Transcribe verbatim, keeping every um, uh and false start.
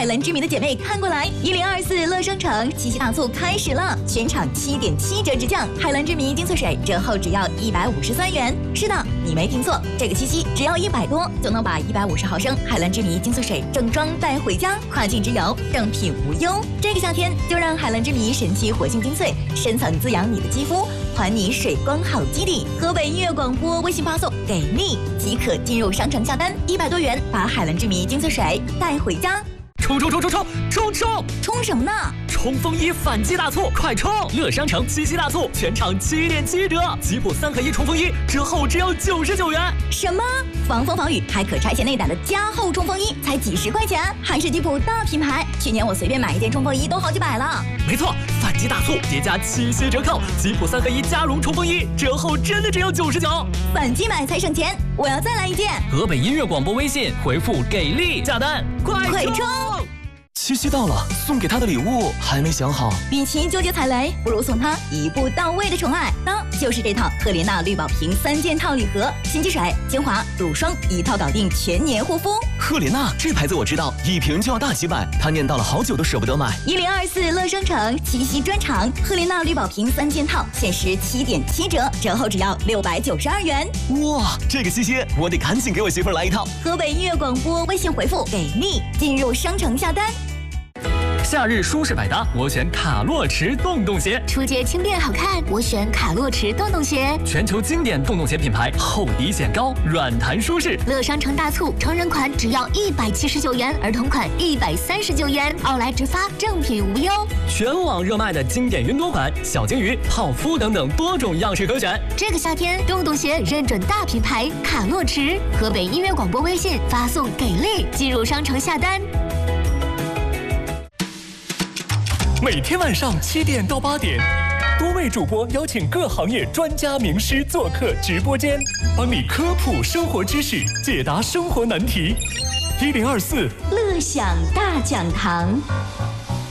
海蓝之谜的姐妹看过来，一零二四乐商城七夕大促开始了，全场七点七折直降，海蓝之谜精粹水折后只要一百五十三元。是的，你没听错，这个七夕只要一百多就能把一百五十毫升海蓝之谜精粹水正装带回家，跨境之游正品无忧。这个夏天就让海蓝之谜神奇活性精粹深层滋养你的肌肤，还你水光好基底。河北音乐广播微信发送给力即可进入商城下单，一百多元把海蓝之谜精粹水带回家。 冲冲冲冲冲冲冲！ 冲什么呢？ 冲锋衣反击大促，快冲！乐商城七夕大促，全场七点七折，吉普三合一冲锋衣折后只要九十九元。 什么？防风防雨还可拆卸内胆的加厚冲锋衣才几十块钱，还是吉普大品牌。去年我随便买一件冲锋衣都好几百了。 没错，反击大促叠加七夕折扣，吉普三合一加绒冲锋衣折后真的只要九十九。 反击买才省钱，我要再来一件。 河北音乐广播微信回复给力下单，快快冲！ 七夕到了，送给他的礼物还没想好。 与其纠结踩雷，不如送他一步到位的宠爱。当就是这套赫莲娜绿宝瓶三件套礼盒，洗肌水、精华、乳霜一套搞定全年护肤。 赫莲娜这牌子我知道，一瓶就要大几百，他念叨了好久都舍不得买。 一零二四乐商城七夕专场，赫莲娜绿宝瓶三件套限时七点七折，折后只要六百九十二元。 哇，这个七夕我得赶紧给我媳妇儿来一套。 河北音乐广播微信回复给力，进入商城下单。 夏日舒适百搭，我选卡洛驰洞洞鞋。 出街轻便好看，我选卡洛驰洞洞鞋。 全球经典洞洞鞋品牌，厚底显高，软弹舒适。 乐商城大促，成人款只要一百七十九元，儿童款一百三十九元，奥莱直发，正品无忧。 全网热卖的经典云朵款、小金鱼、泡芙等等多种样式可选。 这个夏天，洞洞鞋认准大品牌卡洛驰。河北音乐广播微信发送给力，进入商城下单。 每天晚上七点到八点，多位主播邀请各行业专家名师做客直播间，帮你科普生活知识，解答生活难题。一零二四乐享大讲堂。